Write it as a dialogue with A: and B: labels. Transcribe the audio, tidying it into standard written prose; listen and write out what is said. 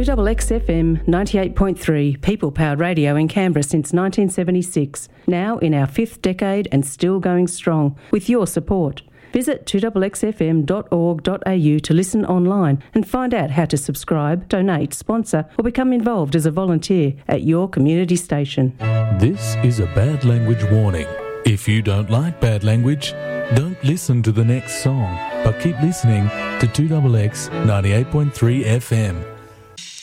A: 2XXFM 98.3, people-powered radio in Canberra since 1976. Now in our 5th decade and still going strong, with your support. Visit 2XXFM.org.au to listen online and find out how to subscribe, donate, sponsor or become involved as a volunteer at your community station.
B: This is a bad language warning. If you don't like bad language, don't listen to the next song, but keep listening to 2XX 98.3 FM.